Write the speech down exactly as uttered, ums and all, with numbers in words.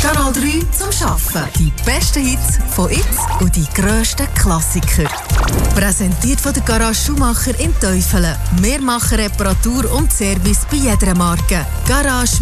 Kanal drei zum Arbeiten. Die besten Hits von jetzt und die grössten Klassiker. Präsentiert von der Garage Schumacher in Teufelen. Wir machen Reparatur und Service bei jeder Marke. Garage